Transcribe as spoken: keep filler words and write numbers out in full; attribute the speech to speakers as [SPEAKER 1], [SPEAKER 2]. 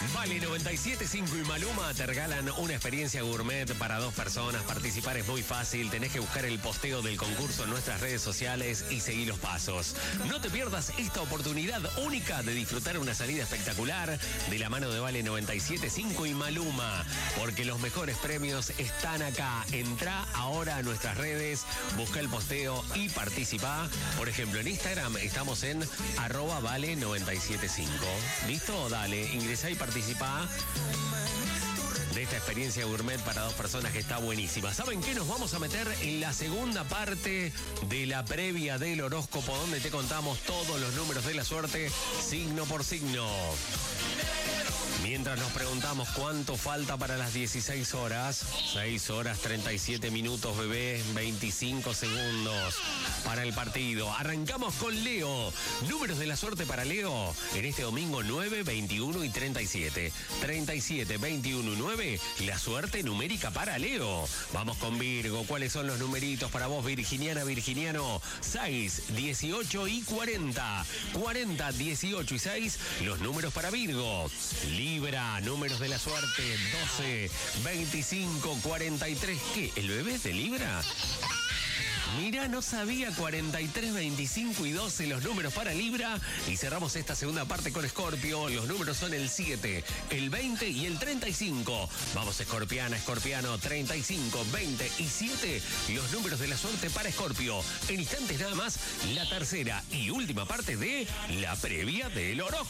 [SPEAKER 1] Vale noventa y siete punto cinco y Maluma te regalan una experiencia gourmet para dos personas. Participar es muy fácil. Tenés que buscar el posteo del concurso en nuestras redes sociales y seguir los pasos. No te pierdas esta oportunidad única de disfrutar una salida espectacular de la mano de Vale noventa y siete punto cinco y Maluma, porque los mejores premios están acá. Entrá ahora a nuestras redes, busca el posteo y participa. Por ejemplo, en Instagram estamos en arroba vale noventa y siete punto cinco. ¿Listo? Dale, ingresá y participa de esta experiencia gourmet para dos personas que está buenísima. ¿Saben qué? Nos vamos a meter en la segunda parte de la previa del horóscopo, donde te contamos todos los números de la suerte, signo por signo. Mientras nos preguntamos cuánto falta para las dieciséis horas, seis horas treinta y siete minutos, bebé, veinticinco segundos para el partido. Arrancamos con Leo. Números de la suerte para Leo en este domingo: nueve, veintiuno y treinta y siete. treinta y siete, veintiuno y nueve, la suerte numérica para Leo. Vamos con Virgo. ¿Cuáles son los numeritos para vos, virginiana, virginiano? seis, dieciocho y cuarenta. cuarenta, dieciocho y seis, los números para Virgo. Libra, números de la suerte: doce, veinticinco, cuarenta y tres. ¿Qué? ¿El bebé es de Libra? Mira, no sabía. Cuarenta y tres, veinticinco y doce los números para Libra. Y cerramos esta segunda parte con Escorpio. Los números son el siete, el veinte y el treinta y cinco. Vamos, escorpiana, escorpiano. treinta y cinco, veinte y siete los números de la suerte para Escorpio. En instantes nada más, la tercera y última parte de la previa del horóscopo.